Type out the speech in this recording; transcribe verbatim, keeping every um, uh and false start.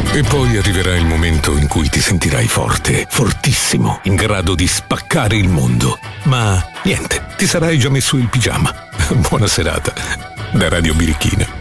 E poi arriverà il momento in cui ti sentirai forte, fortissimo, in grado di spaccare il mondo. Ma niente, ti sarai già messo il pigiama. Buona serata da Radio Birichina.